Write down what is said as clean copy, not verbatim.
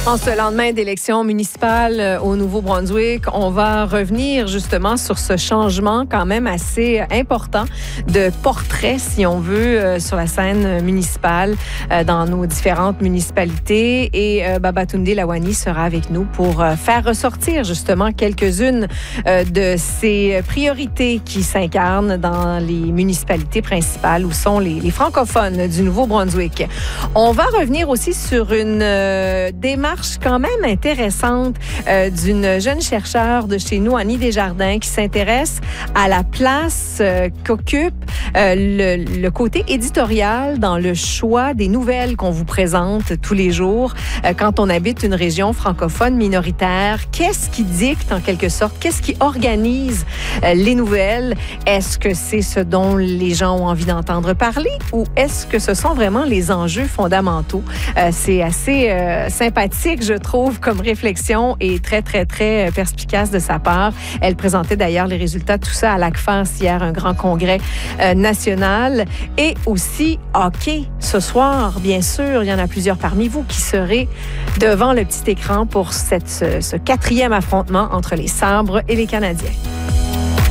En ce lendemain d'élection municipale au Nouveau-Brunswick, on va revenir justement sur ce changement quand même assez important de portrait, si on veut, sur la scène municipale dans nos différentes municipalités. Et Babatunde Lawani sera avec nous pour faire ressortir justement quelques-unes de ces priorités qui s'incarnent dans les municipalités principales où sont les francophones du Nouveau-Brunswick. On va revenir aussi sur une démarche quand même intéressante d'une jeune chercheure de chez nous, Annie Desjardins, qui s'intéresse à la place qu'occupe le côté éditorial dans le choix des nouvelles qu'on vous présente tous les jours quand on habite une région francophone minoritaire. Qu'est-ce qui dicte en quelque sorte? Qu'est-ce qui organise les nouvelles? Est-ce que c'est ce dont les gens ont envie d'entendre parler ou est-ce que ce sont vraiment les enjeux fondamentaux? C'est assez sympathique, je trouve, comme réflexion et très, très, très perspicace de sa part. Elle présentait d'ailleurs les résultats de tout ça à l'ACFAS hier, un grand congrès national. Et aussi hockey ce soir, bien sûr. Il y en a plusieurs parmi vous qui seraient devant le petit écran pour ce quatrième affrontement entre les Sabres et les Canadiens.